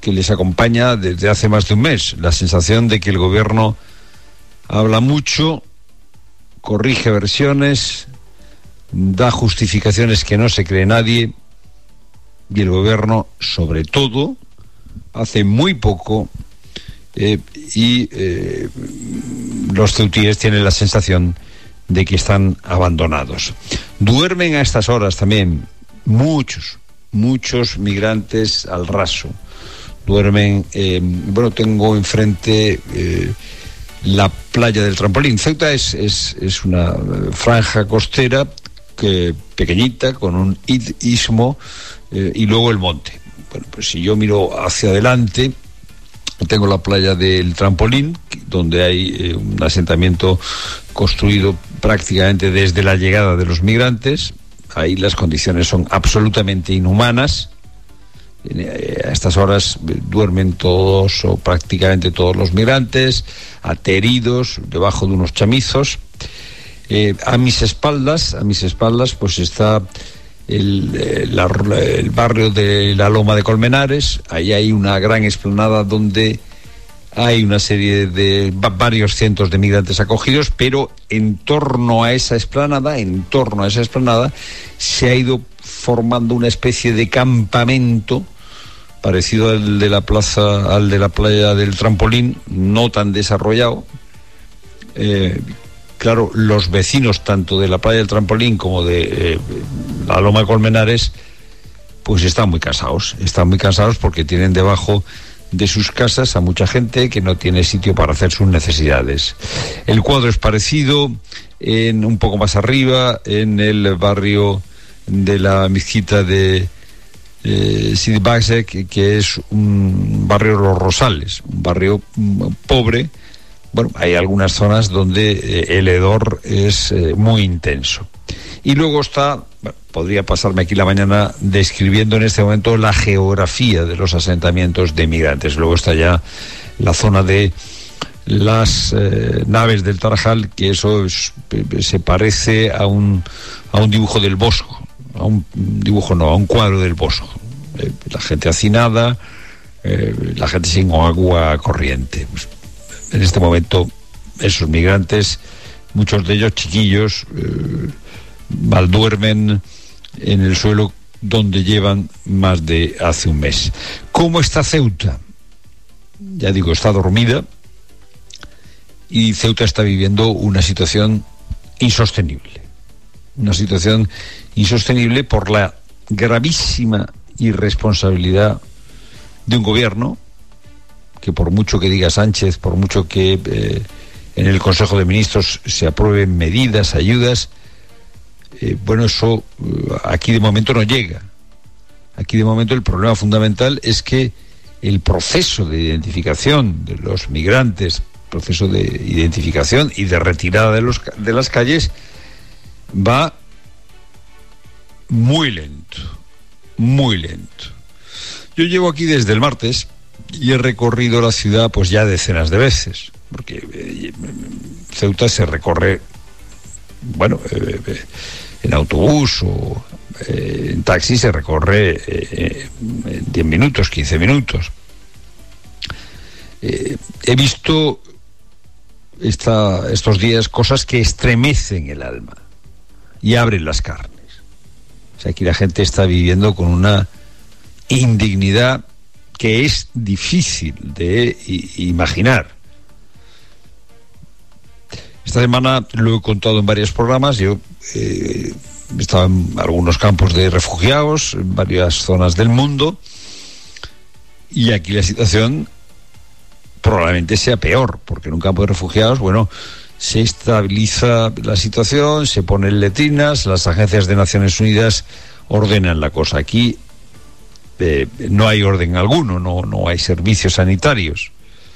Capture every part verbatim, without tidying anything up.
que les acompaña desde hace más de un mes, la sensación de que el gobierno habla mucho, corrige versiones, da justificaciones que no se cree nadie, y el gobierno, sobre todo, hace muy poco, eh, y eh, los ceutíes tienen la sensación de que están abandonados. Duermen a estas horas también muchos, muchos migrantes al raso. Duermen, eh, bueno, tengo enfrente eh, la playa del Trampolín. Ceuta es, es, es una franja costera que, pequeñita, con un istmo, eh, y luego el monte. Bueno, pues si yo miro hacia adelante, tengo la playa del Trampolín, donde hay eh, un asentamiento construido prácticamente desde la llegada de los migrantes. Ahí las condiciones son absolutamente inhumanas. Eh, a estas horas duermen todos o prácticamente todos los migrantes, ateridos, debajo de unos chamizos. Eh, a mis espaldas, a mis espaldas, pues está el, eh, la, el barrio de la Loma de Colmenares. Ahí hay una gran explanada donde hay una serie de varios cientos de migrantes acogidos, pero en torno a esa explanada, en torno a esa explanada, se ha ido formando una especie de campamento parecido al de la plaza, al de la playa del Trampolín, no tan desarrollado. Eh, claro, los vecinos tanto de la playa del Trampolín como de eh, la Loma de Colmenares, pues están muy cansados, están muy cansados porque tienen debajo de sus casas a mucha gente que no tiene sitio para hacer sus necesidades. El cuadro es parecido en un poco más arriba, en el barrio de la mezquita de eh, Sidi Basek, que es un barrio Los Rosales, un barrio pobre. Bueno, hay algunas zonas donde eh, el hedor es eh, muy intenso. Y luego está, bueno, podría pasarme aquí la mañana describiendo en este momento la geografía de los asentamientos de migrantes. Luego está ya la zona de las eh, naves del Tarajal, que eso es, se parece a un, a un dibujo del Bosco, a un dibujo no, a un cuadro del Bosco. Eh, la gente hacinada, eh, la gente sin agua corriente. Pues, en este momento, esos migrantes, muchos de ellos chiquillos, eh, malduermen en el suelo donde llevan más de hace un mes. ¿Cómo está Ceuta? Ya digo, está dormida, y Ceuta está viviendo una situación insostenible. Una situación insostenible por la gravísima irresponsabilidad de un gobierno que, por mucho que diga Sánchez, por mucho que eh, en el Consejo de Ministros se aprueben medidas, ayudas, Eh, bueno, eso eh, aquí de momento no llega. Aquí de momento el problema fundamental es que el proceso de identificación de los migrantes, proceso de identificación y de retirada de, los, de las calles, va muy lento, muy lento. Yo llevo aquí desde el martes y he recorrido la ciudad pues ya decenas de veces, porque eh, Ceuta se recorre, bueno, eh, eh, en autobús o eh, en taxi se recorre eh, en diez minutos, quince minutos. Eh, he visto esta, estos días cosas que estremecen el alma y abren las carnes. O sea, aquí la gente está viviendo con una indignidad que es difícil de i- imaginar. Esta semana lo he contado en varios programas. Yo eh, estaba en algunos campos de refugiados, en varias zonas del mundo, y aquí la situación probablemente sea peor, porque en un campo de refugiados, bueno, se estabiliza la situación, se ponen letrinas, las agencias de Naciones Unidas ordenan la cosa. Aquí eh, no hay orden alguno, no, no hay servicios sanitarios.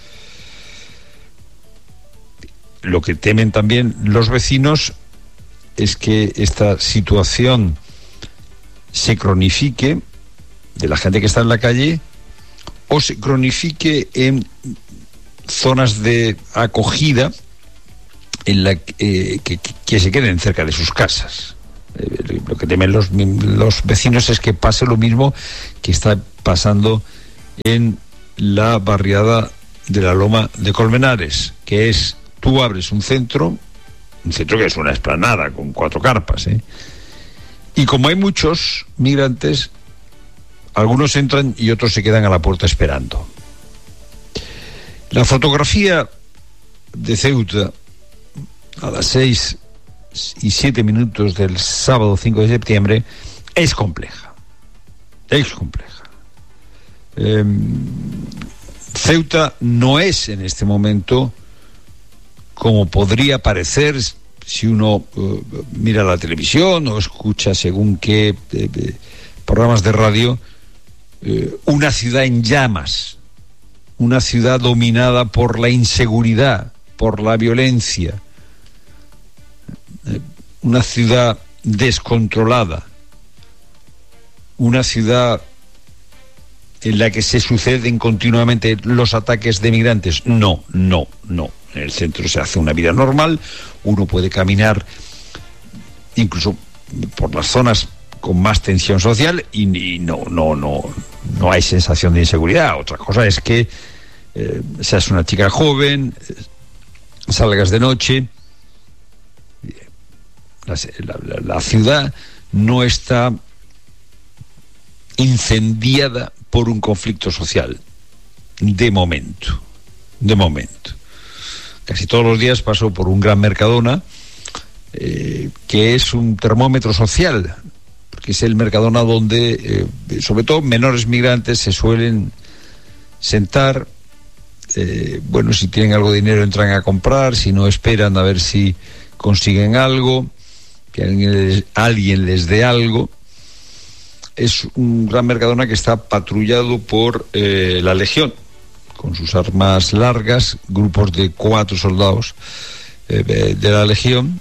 Lo que temen también los vecinos es que esta situación se cronifique de la gente que está en la calle o se cronifique en zonas de acogida en la eh, que, que se queden cerca de sus casas. Eh, lo que temen los, los vecinos es que pase lo mismo que está pasando en la barriada de la Loma de Colmenares, que es, tú abres un centro, un centro que es una explanada con cuatro carpas, ¿eh? Y como hay muchos migrantes, algunos entran y otros se quedan a la puerta esperando. La fotografía de Ceuta a las seis y siete minutos del sábado cinco de septiembre es compleja. Es compleja. Eh, Ceuta no es en este momento como podría parecer si uno uh, mira la televisión o escucha según qué eh, eh, programas de radio, eh, una ciudad en llamas, una ciudad dominada por la inseguridad, por la violencia, eh, una ciudad descontrolada, una ciudad en la que se suceden continuamente los ataques de migrantes. No, no, no. En el centro se hace una vida normal, uno puede caminar incluso por las zonas con más tensión social y, y no, no, no, no hay sensación de inseguridad. Otra cosa es que eh, seas una chica joven, eh, salgas de noche. La, la, la ciudad no está incendiada por un conflicto social, de momento, de momento. Casi todos los días paso por un gran Mercadona, eh, que es un termómetro social, porque es el Mercadona donde, eh, sobre todo menores migrantes, se suelen sentar. Eh, bueno, si tienen algo de dinero entran a comprar, si no esperan a ver si consiguen algo, que alguien les, alguien les dé algo. Es un gran Mercadona que está patrullado por eh, la Legión, con sus armas largas, grupos de cuatro soldados eh, de la Legión.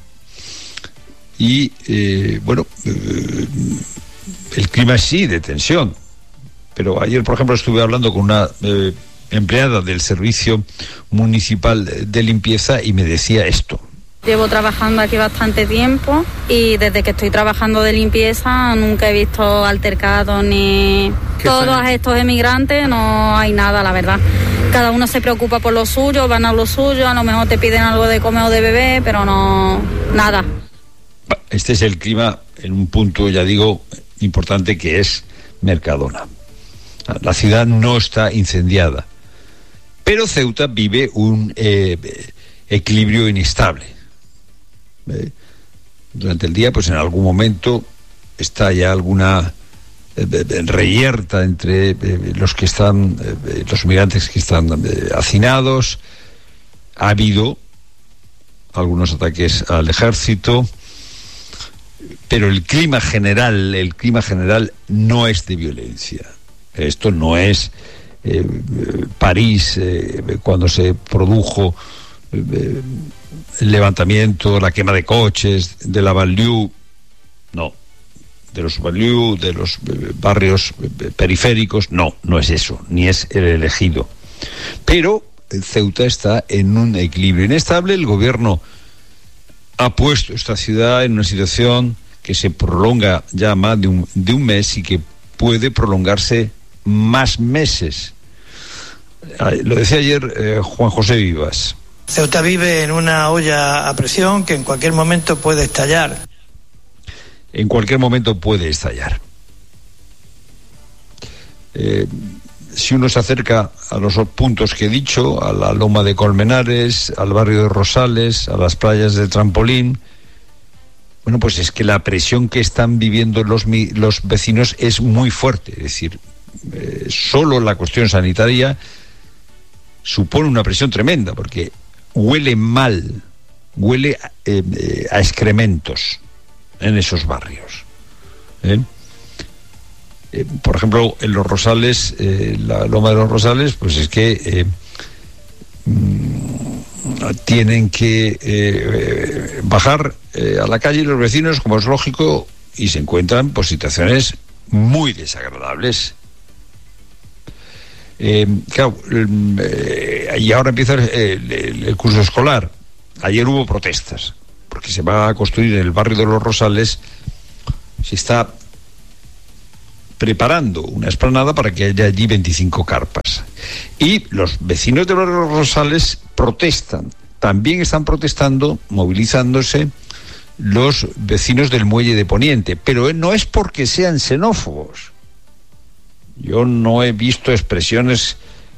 Y, eh, bueno, eh, el clima es sí de tensión. Pero ayer, por ejemplo, estuve hablando con una eh, empleada del Servicio Municipal de Limpieza y me decía esto. Llevo trabajando aquí bastante tiempo y desde que estoy trabajando de limpieza nunca he visto altercados ni todos estos emigrantes, no hay nada, la verdad. Cada uno se preocupa por lo suyo, van a lo suyo, a lo mejor te piden algo de comer o de beber, pero no, nada. Este es el clima en un punto, ya digo, importante, que es Mercadona. La ciudad no está incendiada, pero Ceuta vive un eh, equilibrio inestable. Eh, durante el día, pues en algún momento está ya alguna eh, eh, reyerta entre eh, los que están, eh, los migrantes que están eh, hacinados. Ha habido algunos ataques al ejército, pero el clima general, el clima general no es de violencia. Esto no es eh, París eh, cuando se produjo eh, el levantamiento, la quema de coches, de la banlieue, no, de los banlieue, de los barrios periféricos, no, no es eso, ni es el elegido. Pero Ceuta está en un equilibrio inestable. El gobierno ha puesto esta ciudad en una situación que se prolonga ya más de un, de un mes y que puede prolongarse más meses. Lo decía ayer eh, Juan José Vivas. Ceuta vive en una olla a presión que en cualquier momento puede estallar. En cualquier momento puede estallar. Eh, si uno se acerca a los puntos que he dicho, a la Loma de Colmenares, al barrio de Rosales, a las playas de Trampolín, bueno, pues es que la presión que están viviendo los, los vecinos es muy fuerte. Es decir, eh, solo la cuestión sanitaria supone una presión tremenda, porque huele mal, huele eh, eh, a excrementos en esos barrios. ¿Eh? Eh, por ejemplo, en los Rosales, eh, la Loma de los Rosales, pues es que eh, mmm, tienen que eh, bajar eh, a la calle los vecinos, como es lógico, y se encuentran por situaciones muy desagradables. Eh, claro, eh, y ahora empieza el, el, el curso escolar. Ayer hubo protestas porque se va a construir en el barrio de los Rosales, se está preparando una explanada para que haya allí veinticinco carpas. Y los vecinos de los Rosales protestan. También están protestando, movilizándose, los vecinos del Muelle de Poniente. Pero no es porque sean xenófobos. Yo no he visto expresiones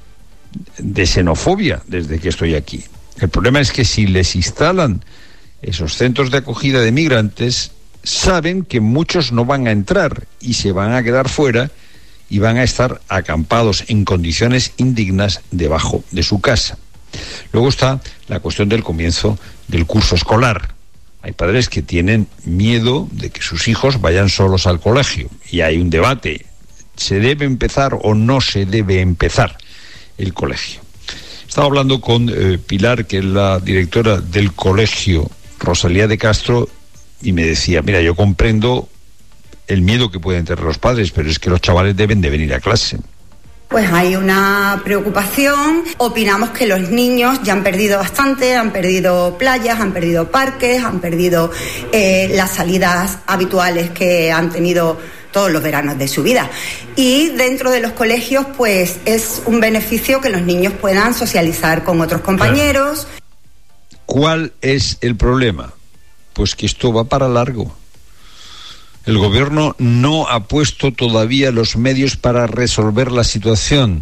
de xenofobia desde que estoy aquí. El problema es que si les instalan esos centros de acogida de migrantes, saben que muchos no van a entrar y se van a quedar fuera y van a estar acampados en condiciones indignas debajo de su casa. Luego está la cuestión del comienzo del curso escolar. Hay padres que tienen miedo de que sus hijos vayan solos al colegio y hay un debate. ¿Se debe empezar o no se debe empezar el colegio? Estaba hablando con eh, Pilar, que es la directora del colegio Rosalía de Castro, y me decía, mira, yo comprendo el miedo que pueden tener los padres, pero es que los chavales deben de venir a clase. Pues hay una preocupación. Opinamos que los niños ya han perdido bastante, han perdido playas, han perdido parques, han perdido eh, las salidas habituales que han tenido todos los veranos de su vida. Y dentro de los colegios, pues es un beneficio que los niños puedan socializar con otros compañeros. ¿Cuál es el problema? Pues que esto va para largo. El gobierno no ha puesto todavía los medios para resolver la situación.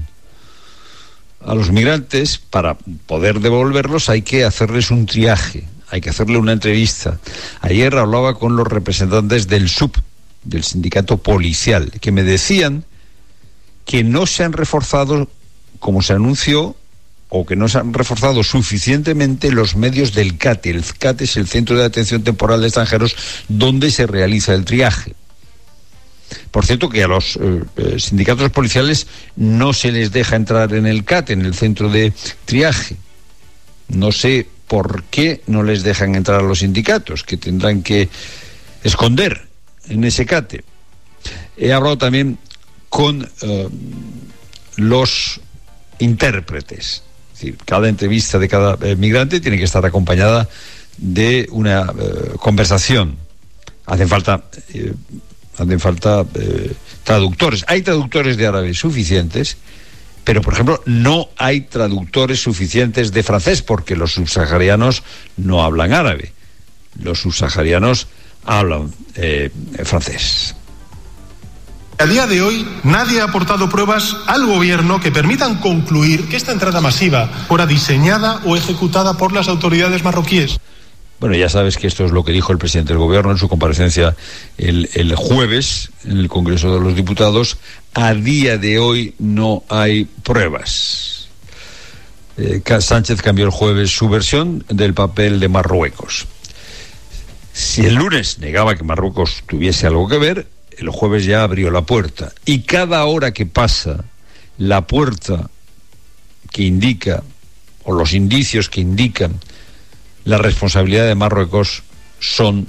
A los migrantes, para poder devolverlos, hay que hacerles un triaje, hay que hacerle una entrevista. Ayer hablaba con los representantes del S U P, del sindicato policial, que me decían que no se han reforzado, como se anunció, o que no se han reforzado suficientemente los medios del C A T E. El C A T E es el Centro de Atención Temporal de Extranjeros, donde se realiza el triaje. Por cierto, que a los eh, sindicatos policiales no se les deja entrar en el C A T E, en el centro de triaje. No sé por qué no les dejan entrar a los sindicatos, que tendrán que esconder en ese C A T E. He hablado también con eh, los intérpretes. Es decir, cada entrevista de cada eh, migrante tiene que estar acompañada de una eh, conversación. Hacen falta, eh, hacen falta eh, traductores. Hay traductores de árabe suficientes, pero, por ejemplo, no hay traductores suficientes de francés, porque los subsaharianos no hablan árabe. Los subsaharianos hablan eh, francés. A día de hoy, nadie ha aportado pruebas al gobierno que permitan concluir que esta entrada masiva fuera diseñada o ejecutada por las autoridades marroquíes. Bueno, ya sabes que esto es lo que dijo el presidente del gobierno en su comparecencia el, el jueves en el Congreso de los Diputados. A día de hoy no hay pruebas. Eh, Sánchez cambió el jueves su versión del papel de Marruecos. Si el lunes negaba que Marruecos tuviese algo que ver, el jueves ya abrió la puerta. Y cada hora que pasa, la puerta que indica, o los indicios que indican la responsabilidad de Marruecos, son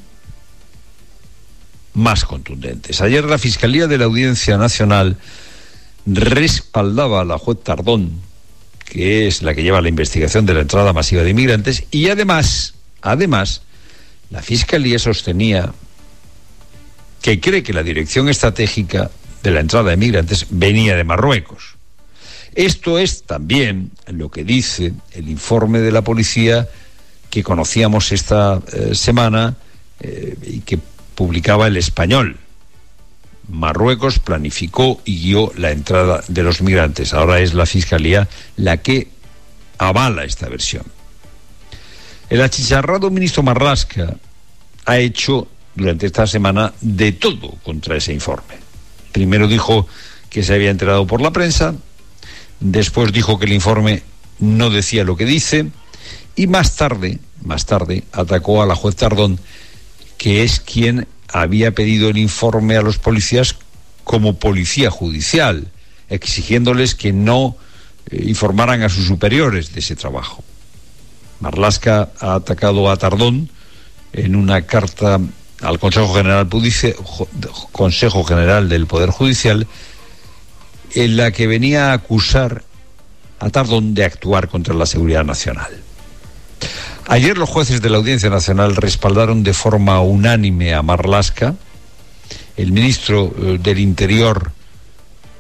más contundentes. Ayer la Fiscalía de la Audiencia Nacional respaldaba a la juez Tardón, que es la que lleva la investigación de la entrada masiva de inmigrantes, y además, además, la Fiscalía sostenía que cree que la dirección estratégica de la entrada de migrantes venía de Marruecos. Esto es también lo que dice el informe de la policía que conocíamos esta eh, semana eh, y que publicaba El Español. Marruecos planificó y guió la entrada de los migrantes. Ahora es la Fiscalía la que avala esta versión. El achicharrado ministro Marlaska ha hecho durante esta semana de todo contra ese informe. Primero dijo que se había enterado por la prensa, después dijo que el informe no decía lo que dice, y más tarde, más tarde, atacó a la juez Tardón, que es quien había pedido el informe a los policías como policía judicial, exigiéndoles que no eh, informaran a sus superiores de ese trabajo. Marlaska ha atacado a Tardón en una carta al Consejo General, Consejo General del Poder Judicial, en la que venía a acusar a Tardón de actuar contra la seguridad nacional. Ayer los jueces de la Audiencia Nacional respaldaron de forma unánime a Marlaska. El ministro del Interior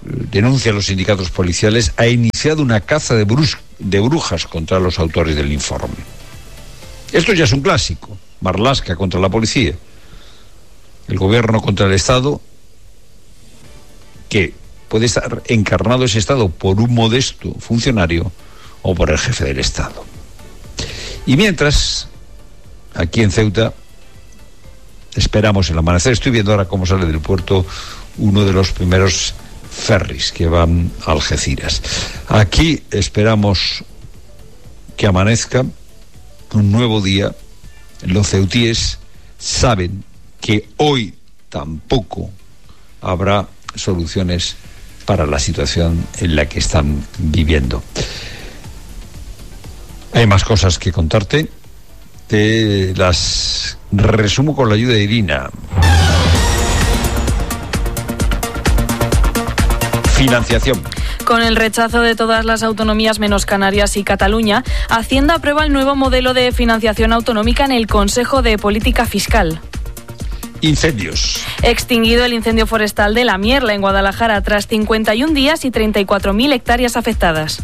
denuncian los sindicatos policiales, ha iniciado una caza de, brus- de brujas contra los autores del informe. Esto ya es un clásico. Marlaska contra la policía, el gobierno contra el Estado, que puede estar encarnado ese Estado por un modesto funcionario o por el jefe del Estado. Y mientras, aquí en Ceuta, esperamos el amanecer. Estoy viendo ahora cómo sale del puerto uno de los primeros ferries que van a Algeciras. Aquí esperamos que amanezca un nuevo día. Los ceutíes saben que hoy tampoco habrá soluciones para la situación en la que están viviendo. Hay más cosas que contarte. Te las resumo con la ayuda de Irina. Financiación. Con el rechazo de todas las autonomías menos Canarias y Cataluña, Hacienda aprueba el nuevo modelo de financiación autonómica en el Consejo de Política Fiscal. Incendios. Extinguido el incendio forestal de La Mierla en Guadalajara tras cincuenta y un días y treinta y cuatro mil hectáreas afectadas.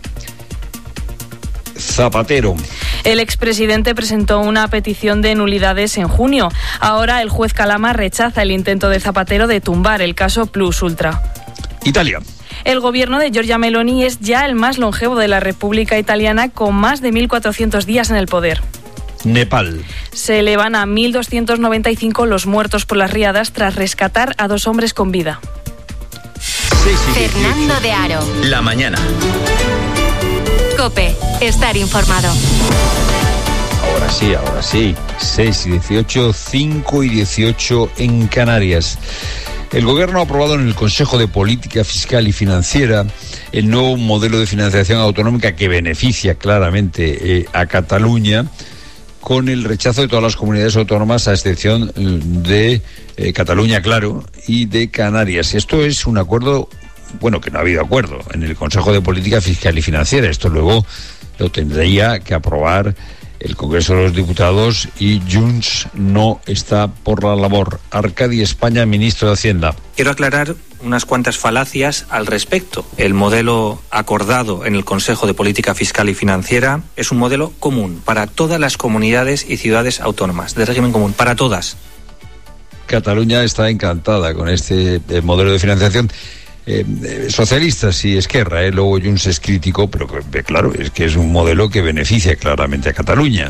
Zapatero. El expresidente presentó una petición de nulidades en junio. Ahora el juez Calama rechaza el intento de Zapatero de tumbar el caso Plus Ultra. Italia. El gobierno de Giorgia Meloni es ya el más longevo de la República Italiana, con más de mil cuatrocientos días en el poder. Nepal. Se elevan a mil doscientos noventa y cinco los muertos por las riadas tras rescatar a dos hombres con vida. Fernando de Aro. La mañana. COPE. Estar informado. Ahora sí, ahora sí. seis y dieciocho, cinco y dieciocho en Canarias. El Gobierno ha aprobado en el Consejo de Política Fiscal y Financiera el nuevo modelo de financiación autonómica que beneficia claramente eh, a Cataluña, con el rechazo de todas las comunidades autónomas, a excepción de eh, Cataluña, claro, y de Canarias. Esto es un acuerdo, bueno, que no ha habido acuerdo en el Consejo de Política Fiscal y Financiera. Esto luego lo tendría que aprobar el Congreso de los Diputados y Junts no está por la labor. Arcadi España, ministro de Hacienda. Quiero aclarar unas cuantas falacias al respecto. El modelo acordado en el Consejo de Política Fiscal y Financiera es un modelo común para todas las comunidades y ciudades autónomas, de régimen común, para todas. Cataluña está encantada con este eh, modelo de financiación. Eh, eh, socialistas y Esquerra, eh, luego Junts es crítico, pero eh, claro, es que es un modelo que beneficia claramente a Cataluña.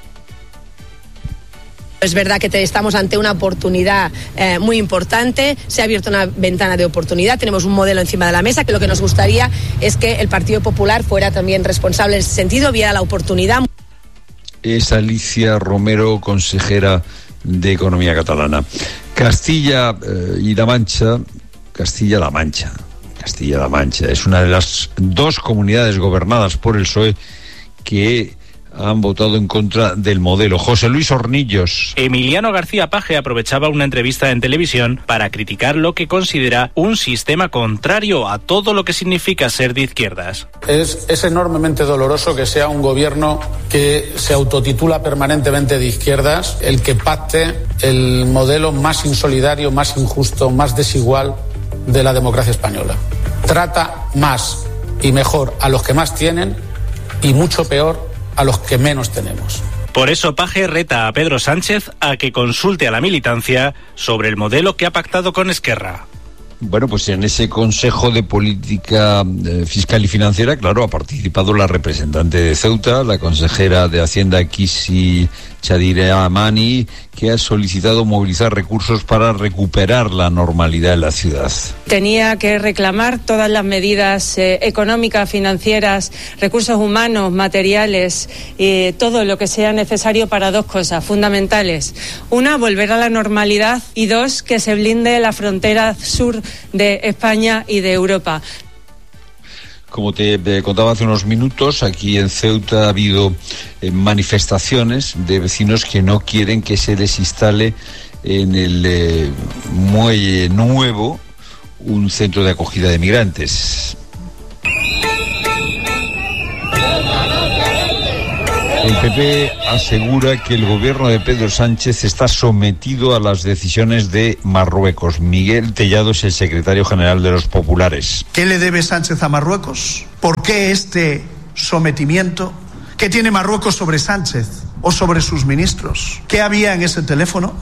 Es verdad que te, estamos ante una oportunidad eh, muy importante, se ha abierto una ventana de oportunidad, tenemos un modelo encima de la mesa, que lo que nos gustaría es que el Partido Popular fuera también responsable en ese sentido, viera la oportunidad. Es Alicia Romero, consejera de Economía catalana. Castilla eh, y La Mancha, Castilla-La Mancha, Castilla-La Mancha es una de las dos comunidades gobernadas por el P S O E que han votado en contra del modelo. José Luis Hornillos. Emiliano García Paje aprovechaba una entrevista en televisión para criticar lo que considera un sistema contrario a todo lo que significa ser de izquierdas. Es, es enormemente doloroso que sea un gobierno que se autotitula permanentemente de izquierdas el que pacte el modelo más insolidario, más injusto, más desigual de la democracia española. Trata más y mejor a los que más tienen y mucho peor a los que menos tenemos. Por eso Paje reta a Pedro Sánchez a que consulte a la militancia sobre el modelo que ha pactado con Esquerra. Bueno, pues en ese Consejo de Política eh, Fiscal y Financiera, claro, ha participado la representante de Ceuta, la consejera de Hacienda, Kisi Chadiramani, que ha solicitado movilizar recursos para recuperar la normalidad en la ciudad. Tenía que reclamar todas las medidas eh, económicas, financieras, recursos humanos, materiales, eh, todo lo que sea necesario para dos cosas fundamentales. Una, volver a la normalidad, y dos, que se blinde la frontera sur de España y de Europa. Como te eh, contaba hace unos minutos, aquí en Ceuta ha habido eh, manifestaciones de vecinos que no quieren que se les instale en el eh, muelle nuevo un centro de acogida de migrantes. El P P asegura que el gobierno de Pedro Sánchez está sometido a las decisiones de Marruecos. Miguel Tellado es el secretario general de los populares. ¿Qué le debe Sánchez a Marruecos? ¿Por qué este sometimiento? ¿Qué tiene Marruecos sobre Sánchez o sobre sus ministros? ¿Qué había en ese teléfono?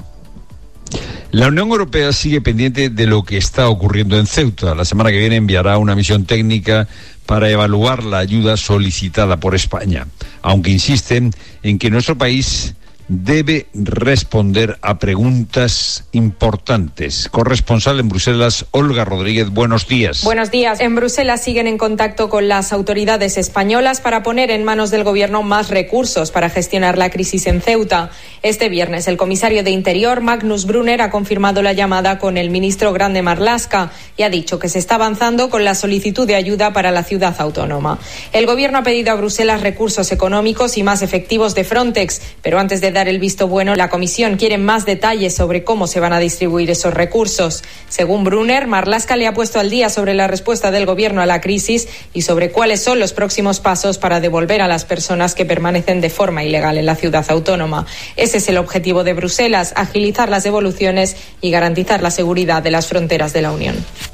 La Unión Europea sigue pendiente de lo que está ocurriendo en Ceuta. La semana que viene enviará una misión técnica para evaluar la ayuda solicitada por España, aunque insisten en que nuestro país debe responder a preguntas importantes. Corresponsal en Bruselas, Olga Rodríguez, buenos días. Buenos días. En Bruselas siguen en contacto con las autoridades españolas para poner en manos del gobierno más recursos para gestionar la crisis en Ceuta. Este viernes, el comisario de Interior, Magnus Brunner, ha confirmado la llamada con el ministro Grande Marlaska y ha dicho que se está avanzando con la solicitud de ayuda para la ciudad autónoma. El gobierno ha pedido a Bruselas recursos económicos y más efectivos de Frontex, pero antes de dar el visto bueno, la Comisión quiere más detalles sobre cómo se van a distribuir esos recursos. Según Brunner, Marlaska le ha puesto al día sobre la respuesta del gobierno a la crisis y sobre cuáles son los próximos pasos para devolver a las personas que permanecen de forma ilegal en la ciudad autónoma. Ese es el objetivo de Bruselas, agilizar las devoluciones y garantizar la seguridad de las fronteras de la Unión.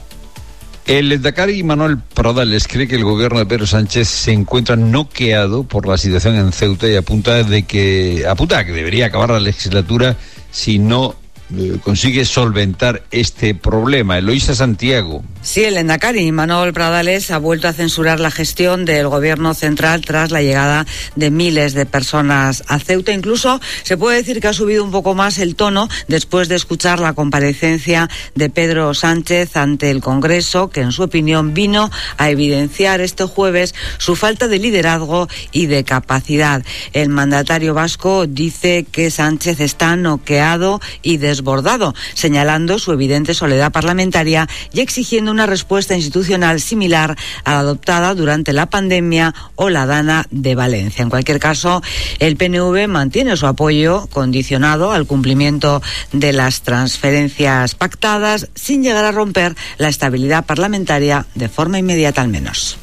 El lehendakari Manuel Pradales cree que el gobierno de Pedro Sánchez se encuentra noqueado por la situación en Ceuta y apunta de que apunta a que debería acabar la legislatura si no eh, consigue solventar este problema. Eloísa Santiago. Sí, el lehendakari Manuel Pradales ha vuelto a censurar la gestión del gobierno central tras la llegada de miles de personas a Ceuta. Incluso se puede decir que ha subido un poco más el tono después de escuchar la comparecencia de Pedro Sánchez ante el Congreso, que en su opinión vino a evidenciar este jueves su falta de liderazgo y de capacidad. El mandatario vasco dice que Sánchez está noqueado y desbordado, señalando su evidente soledad parlamentaria y exigiendo una respuesta institucional similar a la adoptada durante la pandemia o la Dana de Valencia. En cualquier caso, el P N V mantiene su apoyo condicionado al cumplimiento de las transferencias pactadas sin llegar a romper la estabilidad parlamentaria de forma inmediata al menos.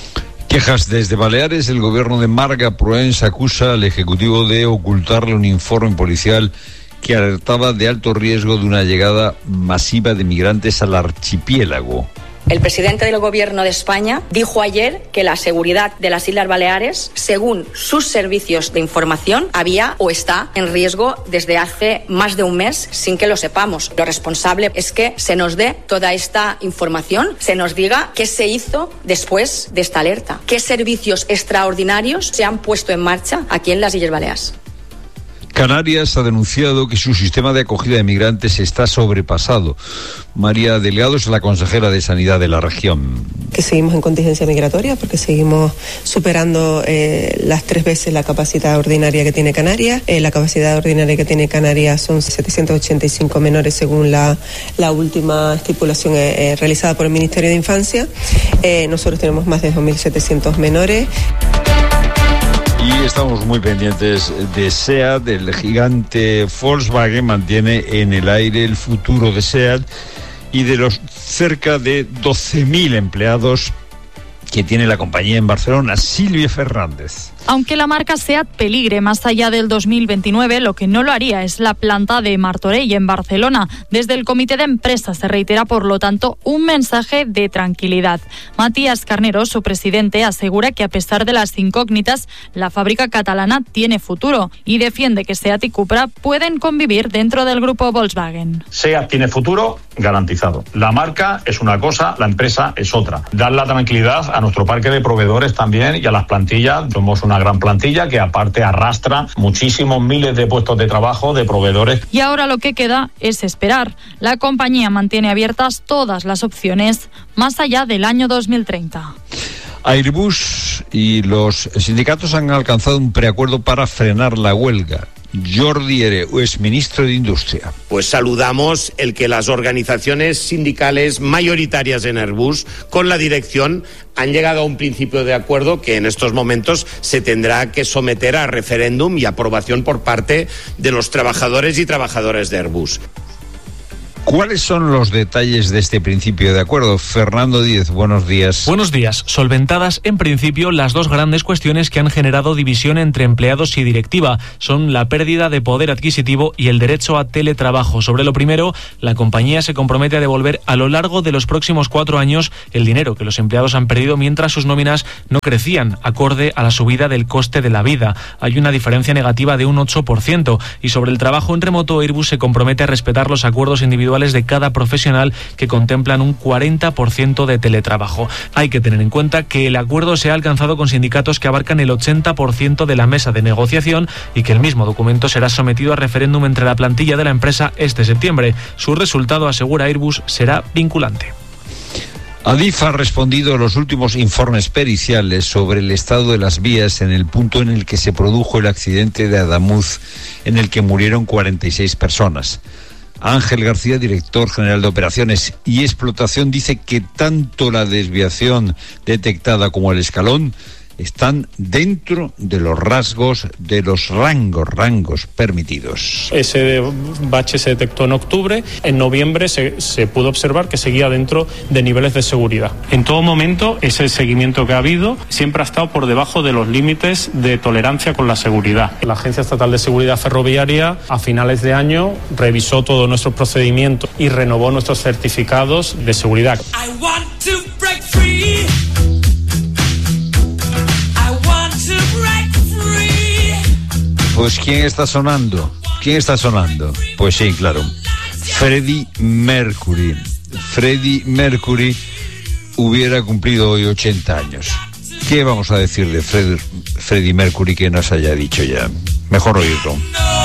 Quejas desde Baleares. El gobierno de Marga Proens acusa al Ejecutivo de ocultarle un informe policial que alertaba de alto riesgo de una llegada masiva de migrantes al archipiélago. El presidente del Gobierno de España dijo ayer que la seguridad de las Islas Baleares, según sus servicios de información, había o está en riesgo desde hace más de un mes sin que lo sepamos. Lo responsable es que se nos dé toda esta información, se nos diga qué se hizo después de esta alerta, qué servicios extraordinarios se han puesto en marcha aquí en las Islas Baleares. Canarias ha denunciado que su sistema de acogida de migrantes está sobrepasado. María Delgado es la consejera de Sanidad de la región. Que seguimos en contingencia migratoria porque seguimos superando eh, las tres veces la capacidad ordinaria que tiene Canarias. Eh, la capacidad ordinaria que tiene Canarias son setecientos ochenta y cinco menores según la, la última estipulación eh, eh, realizada por el Ministerio de Infancia. Eh, nosotros tenemos más de dos mil setecientos menores. Y estamos muy pendientes de SEAT. El gigante Volkswagen mantiene en el aire el futuro de SEAT y de los cerca de doce mil empleados que tiene la compañía en Barcelona. Silvia Fernández. Aunque la marca SEAT peligre más allá del dos mil veintinueve, lo que no lo haría es la planta de Martorell en Barcelona. Desde el comité de empresa se reitera, por lo tanto, un mensaje de tranquilidad. Matías Carnero, su presidente, asegura que a pesar de las incógnitas, la fábrica catalana tiene futuro y defiende que SEAT y Cupra pueden convivir dentro del grupo Volkswagen. SEAT tiene futuro garantizado. La marca es una cosa, la empresa es otra. Dar la tranquilidad a nuestro parque de proveedores también y a las plantillas. Somos una gran plantilla que aparte arrastra muchísimos miles de puestos de trabajo de proveedores. Y ahora lo que queda es esperar. La compañía mantiene abiertas todas las opciones más allá del año dos mil treinta. Airbus y los sindicatos han alcanzado un preacuerdo para frenar la huelga. Jordi Hereu es ministro de Industria. Pues saludamos el que las organizaciones sindicales mayoritarias en Airbus con la dirección han llegado a un principio de acuerdo que en estos momentos se tendrá que someter a referéndum y aprobación por parte de los trabajadores y trabajadoras de Airbus. ¿Cuáles son los detalles de este principio de acuerdo? Fernando Díez, buenos días. Buenos días. Solventadas en principio las dos grandes cuestiones que han generado división entre empleados y directiva. Son la pérdida de poder adquisitivo y el derecho a teletrabajo. Sobre lo primero, la compañía se compromete a devolver a lo largo de los próximos cuatro años el dinero que los empleados han perdido mientras sus nóminas no crecían, acorde a la subida del coste de la vida. Hay una diferencia negativa de un ocho por ciento. Y sobre el trabajo en remoto, Airbus se compromete a respetar los acuerdos individuales de cada profesional que contemplan un cuarenta por ciento de teletrabajo. Hay que tener en cuenta que el acuerdo se ha alcanzado con sindicatos que abarcan el ochenta por ciento de la mesa de negociación y que el mismo documento será sometido a referéndum entre la plantilla de la empresa este septiembre. Su resultado, asegura Airbus, será vinculante. Adif ha respondido a los últimos informes periciales sobre el estado de las vías en el punto en el que se produjo el accidente de Adamuz, en el que murieron cuarenta y seis personas. Ángel García, director general de Operaciones y Explotación, dice que tanto la desviación detectada como el escalón están dentro de los rasgos, de los rangos, rangos permitidos. Ese bache se detectó en octubre, en noviembre se, se pudo observar que seguía dentro de niveles de seguridad. En todo momento, ese seguimiento que ha habido siempre ha estado por debajo de los límites de tolerancia con la seguridad. La Agencia Estatal de Seguridad Ferroviaria, a finales de año, revisó todos nuestros procedimientos y renovó nuestros certificados de seguridad. I want to break free. Pues ¿quién está sonando? ¿Quién está sonando? Pues sí, claro. Freddie Mercury. Freddie Mercury hubiera cumplido hoy ochenta años. ¿Qué vamos a decir de Fred, Freddie Mercury que nos haya dicho ya? Mejor oírlo.